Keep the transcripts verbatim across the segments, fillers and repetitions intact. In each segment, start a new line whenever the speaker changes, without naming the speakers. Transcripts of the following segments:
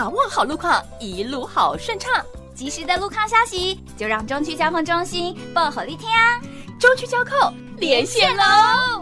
把握好路况，一路好顺畅。
及时的路况消息，就让中区交通中心报好利听啊！
中区交控连线喽！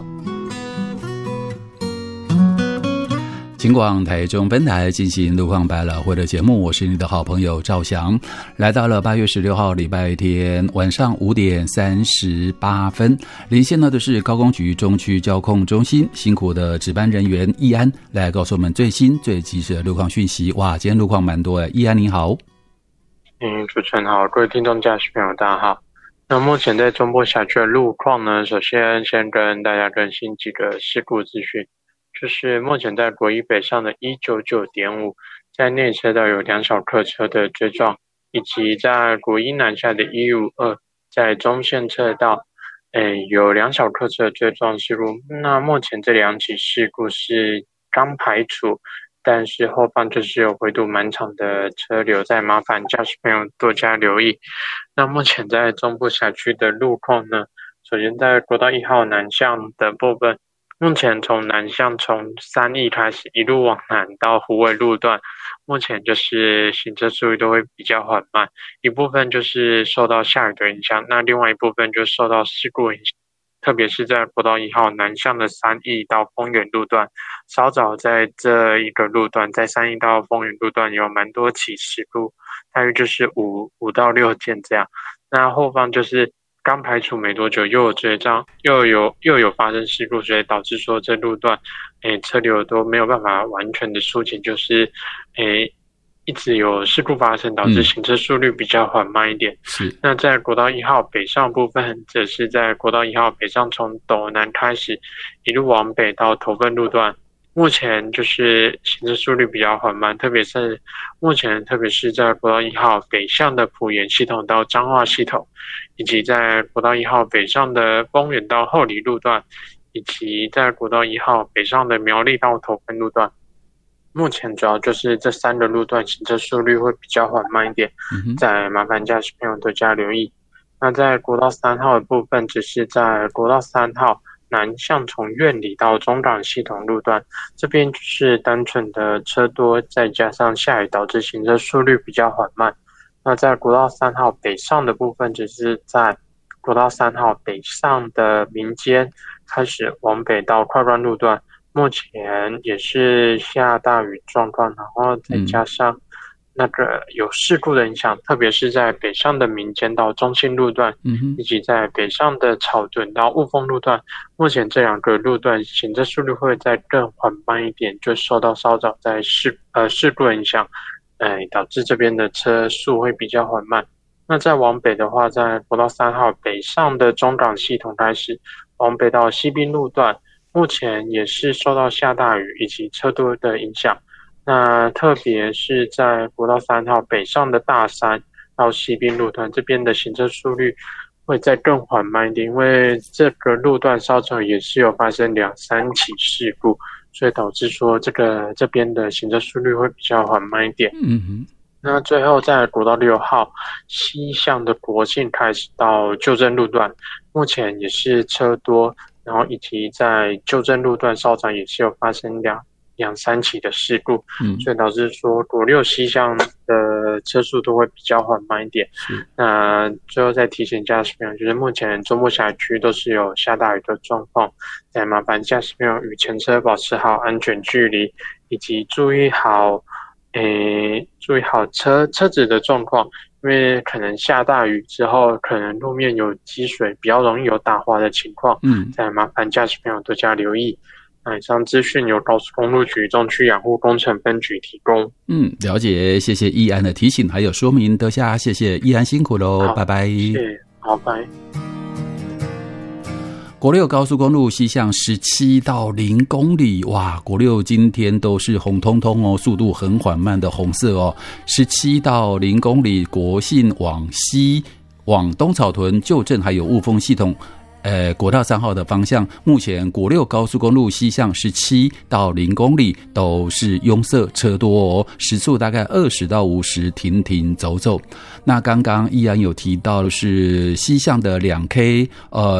警广台中分台进行路况百老汇的节目，我是你的好朋友赵翔。来到了八月十六号礼拜天晚上五点三十八分，连线到的是高工局中区交控中心辛苦的值班人员易安，来告诉我们最新最及时的路况讯息。哇，今天路况蛮多的，易安你好。
嗯，主持人好，各位听众驾驶朋友大家好。那目前在中部辖区的路况呢，首先先跟大家更新几个事故资讯。就是目前在国一北上的一九九点五，在内车道有两小客车的追撞，以及在国一南下的一五二，在中线车道，诶有两小客车的追撞事故。那目前这两起事故是刚排除，但是后方就是有回堵蛮长的车流，在麻烦驾驶朋友多加留意。那目前在中部辖区的路况呢，首先在国道一号南向的部分。目前从南向从三义开始一路往南到虎尾路段，目前就是行车速率都会比较缓慢，一部分就是受到下雨的影响，那另外一部分就受到事故影响，特别是在国道一号南向的三义到丰原路段，稍早在这一个路段，在三义到丰原路段有蛮多起事故，大约就是五五到六件这样，那后方就是刚排除没多久，又有追撞，又有又有发生事故，所以导致说这路段，诶车流都没有办法完全的疏解，就是诶一直有事故发生，导致行车速率比较缓慢一点。嗯、是。那在国道一号北上部分，则是在国道一号北上从斗南开始，一路往北到头份路段。目前就是行车速率比较缓慢，特别是目前特别是在国道一号北向的埔盐系统到彰化系统，以及在国道一号北上的丰原到后里路段，以及在国道一号北上的苗栗到头份路段。目前主要就是这三个路段行车速率会比较缓慢一点，嗯、再麻烦驾驶朋友多加留意。那在国道三号的部分，只是在国道三号南向从苑里到中港系统路段，这边就是单纯的车多，再加上下雨导致行车速率比较缓慢。那在国道三号北上的部分，只是在国道三号北上的民间开始往北到快关路段，目前也是下大雨状况，然后再加上那个有事故的影响，特别是在北上的民间到中信路段，嗯、以及在北上的草屯到雾峰路段，目前这两个路段行车速率会再更缓慢一点，就受到稍早在事呃事故的影响，哎，导致这边的车速会比较缓慢。那再往北的话，在国道三号北上的中港系统开始往北到西滨路段，目前也是受到下大雨以及车多的影响。那特别是在国道三号北上的大山到西滨路段，这边的行车速率会再更缓慢一点，因为这个路段稍早也是有发生两三起事故，所以导致说这个这边的行车速率会比较缓慢一点。嗯哼。那最后在国道六号西向的国庆开始到旧正路段，目前也是车多，然后以及在旧正路段稍早也是有发生两两三起的事故，嗯，所以导致说国六西向的车速都会比较缓慢一点。那最后再提醒驾驶朋友，就是目前中部辖区都是有下大雨的状况，再麻烦驾驶朋友与前车保持好安全距离，以及注意好，诶，注意好车车子的状况，因为可能下大雨之后，可能路面有积水，比较容易有打滑的情况，嗯，再麻烦驾驶朋友多加留意。以上资讯由高速公路局中区养护工程分局提供。
嗯，了解，谢谢易安的提醒还有说明，得下，谢谢易安辛苦喽，拜拜。
谢谢，好，拜。
国六高速公路西向十七到零公里，哇，国六今天都是红彤彤哦，速度很缓慢的红色哦。十七到零公里，国信往西往东草屯、旧镇还有雾峰系统。呃，国道三号的方向，目前国六高速公路西向十七到零公里都是拥塞车多哦，时速大概二十到五十，停停走走。那刚刚依然有提到的是西向的两 K， 呃。